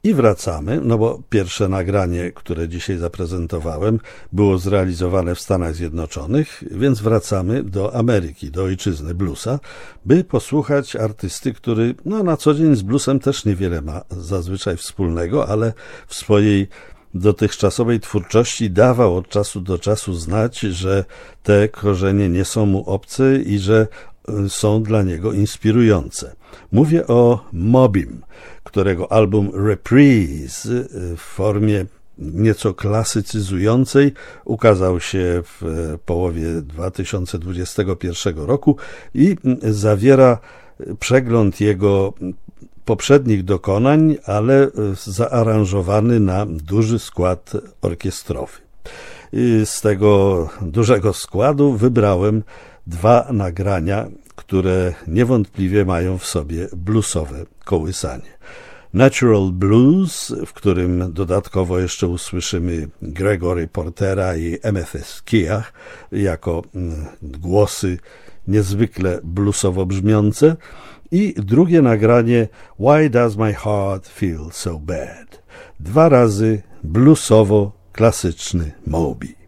I wracamy, no bo pierwsze nagranie, które dzisiaj zaprezentowałem, było zrealizowane w Stanach Zjednoczonych, więc wracamy do Ameryki, do ojczyzny bluesa, by posłuchać artysty, który na co dzień z bluesem też niewiele ma zazwyczaj wspólnego, ale w swojej dotychczasowej twórczości dawał od czasu do czasu znać, że te korzenie nie są mu obce i że są dla niego inspirujące. Mówię o Mobim, którego album Reprise w formie nieco klasycyzującej ukazał się w połowie 2021 roku i zawiera przegląd jego poprzednich dokonań, ale zaaranżowany na duży skład orkiestrowy. Z tego dużego składu wybrałem dwa nagrania, które niewątpliwie mają w sobie bluesowe kołysanie. Natural Blues, w którym dodatkowo jeszcze usłyszymy Gregory Portera i Amethyst Kiah jako głosy niezwykle bluesowo brzmiące, i drugie nagranie Why Does My Heart Feel So Bad? 2 razy bluesowo klasyczny Moby.